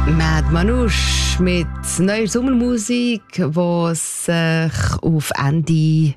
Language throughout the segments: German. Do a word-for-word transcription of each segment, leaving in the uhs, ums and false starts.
Mad Manouche mit neuer Sommermusik, die sich auf Ende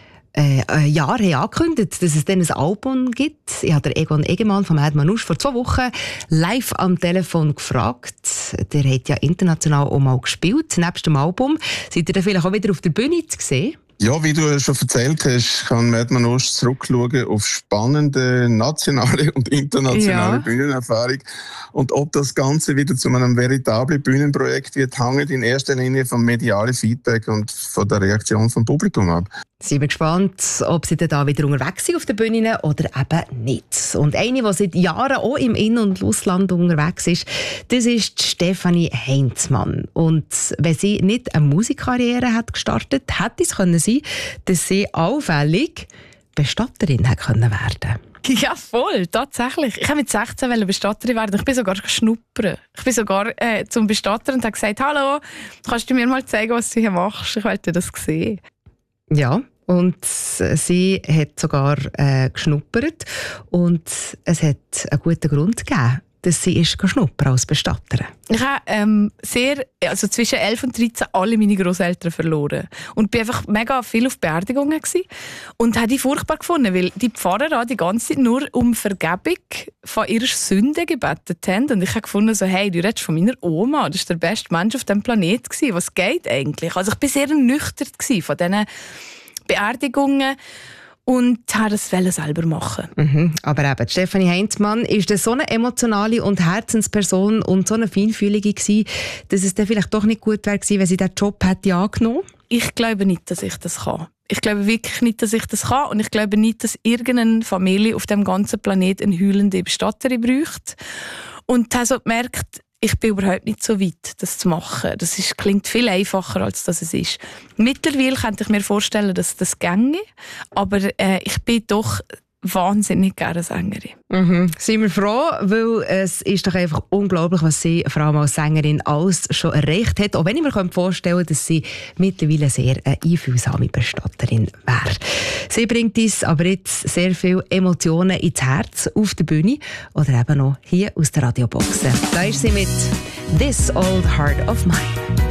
äh, Jahr angekündigt, dass es dann ein Album gibt. Ich habe Egon Egemann von Mad Manouche vor zwei Wochen live am Telefon gefragt. Der hat ja international auch mal gespielt. Nebst dem Album seid ihr dann vielleicht auch wieder auf der Bühne zu sehen? Ja, wie du schon erzählt hast, kann Mad Manouche zurückschauen auf spannende nationale und internationale ja. Bühnenerfahrung. Und ob das Ganze wieder zu einem veritablen Bühnenprojekt wird, hängt in erster Linie vom medialen Feedback und von der Reaktion vom Publikum ab. Sind wir gespannt, ob sie dann da wieder unterwegs sind auf den Bühnen oder eben nicht. Und eine, die seit Jahren auch im In- und Ausland unterwegs ist, das ist Stefanie Heinzmann. Und wenn sie nicht eine Musikkarriere hat gestartet, hätte es können sein, dass sie allfällig Bestatterin hätte können werden. Ja, voll, tatsächlich. Ich wollte mit sechzehn Bestatterin werden. Ich bin sogar schnuppern. Ich bin sogar äh, zum Bestatter und habe gesagt, hallo, kannst du mir mal zeigen, was du hier machst? Ich wollte das sehen. Ja, und sie hat sogar äh, geschnuppert. Und es hat einen guten Grund gegeben, dass sie ist schnuppern als Bestatterin. Ich habe ähm, sehr, also zwischen elf und dreizehn alle meine Grosseltern verloren. Und war einfach mega viel auf Beerdigungen gewesen. Und habe die furchtbar gefunden, weil die Pfarrer die ganze Zeit nur um Vergebung von ihrer Sünde gebetet haben. Und ich habe gefunden, so, hey, du redest von meiner Oma, das war der beste Mensch auf diesem Planeten gewesen. Was geht eigentlich? Also ich war sehr ernüchtert von diesen Beerdigungen. Und habe das selber machen. Mhm. Aber eben, Stefanie Heinzmann ist so eine emotionale und Herzensperson und so eine Feinfühlige gewesen, dass es dann vielleicht doch nicht gut wäre gewesen, wenn sie diesen Job hätte angenommen. Ich glaube nicht, dass ich das kann. Ich glaube wirklich nicht, dass ich das kann. Und ich glaube nicht, dass irgendeine Familie auf dem ganzen Planeten eine heulende Bestatterin braucht. Und ich habe so gemerkt, ich bin überhaupt nicht so weit, das zu machen. Das ist, klingt viel einfacher, als das es ist. Mittlerweile könnte ich mir vorstellen, dass das ginge, aber äh, ich bin doch wahnsinnig gerne Sängerin. Mhm. Sind wir froh, weil es ist doch einfach unglaublich, was sie vor allem als Sängerin alles schon erreicht hat. Auch wenn ich mir vorstellen kann, dass sie mittlerweile sehr eine einfühlsame Bestatterin wäre. Sie bringt uns aber jetzt sehr viele Emotionen ins Herz auf der Bühne oder eben noch hier aus der Radiobox. Da ist sie mit «This Old Heart of Mine».